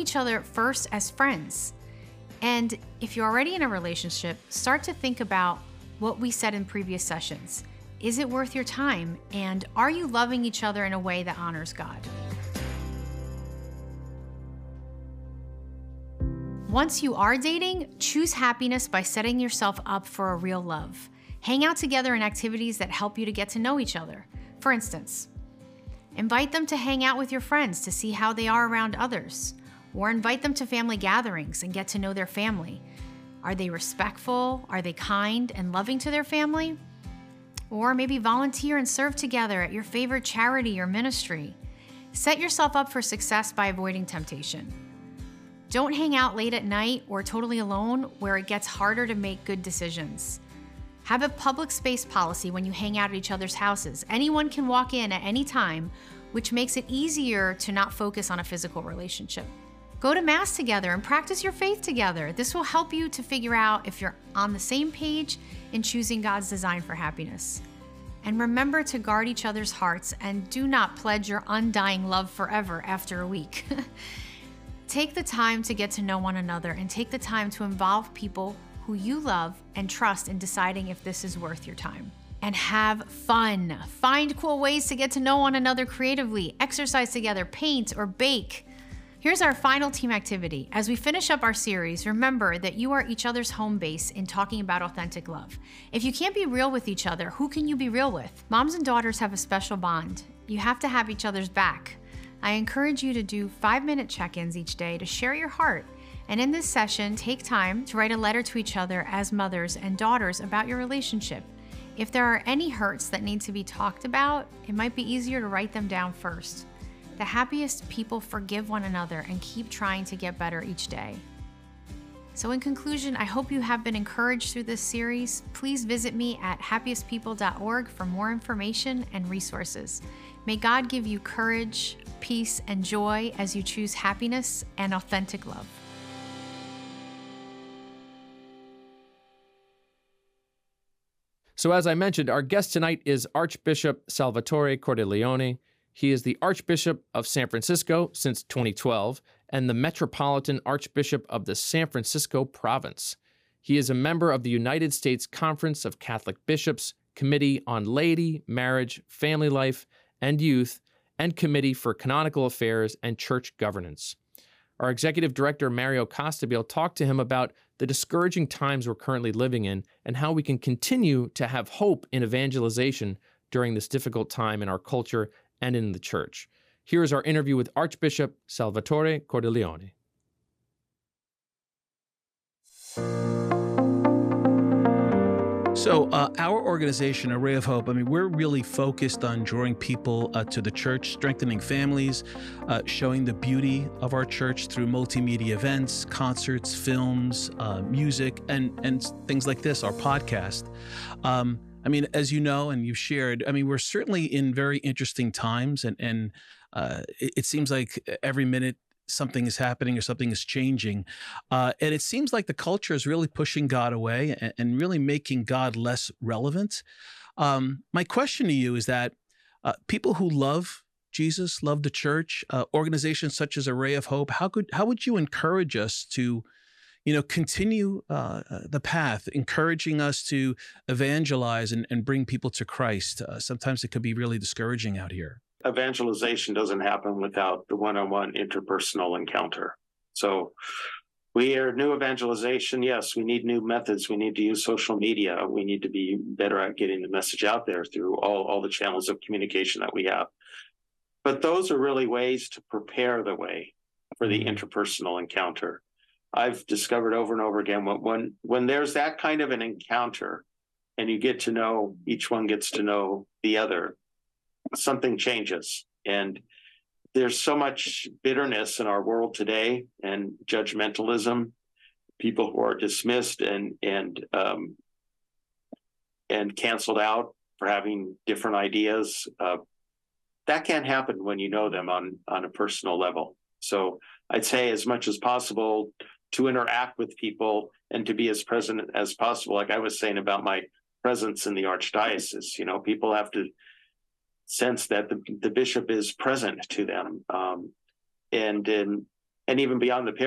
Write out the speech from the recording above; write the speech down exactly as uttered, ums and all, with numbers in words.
each other first as friends. And if you're already in a relationship, start to think about what we said in previous sessions. Is it worth your time? And are you loving each other in a way that honors God? Once you are dating, choose happiness by setting yourself up for a real love. Hang out together in activities that help you to get to know each other. For instance, invite them to hang out with your friends to see how they are around others, or invite them to family gatherings and get to know their family. Are they respectful? Are they kind and loving to their family? Or maybe volunteer and serve together at your favorite charity or ministry. Set yourself up for success by avoiding temptation. Don't hang out late at night or totally alone where it gets harder to make good decisions. Have a public space policy when you hang out at each other's houses. Anyone can walk in at any time, which makes it easier to not focus on a physical relationship. Go to Mass together and practice your faith together. This will help you to figure out if you're on the same page in choosing God's design for happiness. And remember to guard each other's hearts and do not pledge your undying love forever after a week. Take the time to get to know one another and take the time to involve people who you love and trust in deciding if this is worth your time. And have fun. Find cool ways to get to know one another creatively. Exercise together, paint, or bake. Here's our final team activity. As we finish up our series, remember that you are each other's home base in talking about authentic love. If you can't be real with each other, who can you be real with? Moms and daughters have a special bond. You have to have each other's back. I encourage you to do five-minute check-ins each day to share your heart. And in this session, take time to write a letter to each other as mothers and daughters about your relationship. If there are any hurts that need to be talked about, it might be easier to write them down first. The happiest people forgive one another and keep trying to get better each day. So in conclusion, I hope you have been encouraged through this series. Please visit me at happiest people dot org for more information and resources. May God give you courage, peace, and joy as you choose happiness and authentic love. So as I mentioned, our guest tonight is Archbishop Salvatore Cordileone. He is the Archbishop of San Francisco since twenty twelve and the Metropolitan Archbishop of the San Francisco Province. He is a member of the United States Conference of Catholic Bishops, Committee on Laity, Marriage, Family Life, and Youth, and Committee for Canonical Affairs and Church Governance. Our Executive Director, Mario Costabile, talked to him about the discouraging times we're currently living in and how we can continue to have hope in evangelization during this difficult time in our culture and in the church. Here is our interview with Archbishop Salvatore Cordileone. So uh, our organization, A Ray of Hope, I mean, we're really focused on drawing people uh, to the church, strengthening families, uh, showing the beauty of our church through multimedia events, concerts, films, uh, music, and, and things like this, our podcast. Um, I mean, as you know, and you've shared, I mean, we're certainly in very interesting times, and, and uh, it, it seems like every minute something is happening or something is changing. Uh, and it seems like the culture is really pushing God away and, and really making God less relevant. Um, my question to you is that uh, people who love Jesus, love the church, uh, organizations such as A Ray of Hope, how could how would you encourage us to, you know, continue uh, the path, encouraging us to evangelize and, and bring people to Christ? Uh, sometimes it could be really discouraging out here. Evangelization doesn't happen without the one-on-one interpersonal encounter. So we are new evangelization. Yes, we need new methods. We need to use social media. We need to be better at getting the message out there through all, all the channels of communication that we have. But those are really ways to prepare the way for the interpersonal encounter. I've discovered over and over again, when, when, when there's that kind of an encounter and you get to know, each one gets to know the other, something changes. And there's so much bitterness in our world today and judgmentalism, people who are dismissed and and um, and canceled out for having different ideas. Uh, that can't happen when you know them on, on a personal level. So I'd say as much as possible to interact with people and to be as present as possible. Like I was saying about my presence in the Archdiocese, you know, people have to sense that the, the bishop is present to them, um, and, and and even beyond the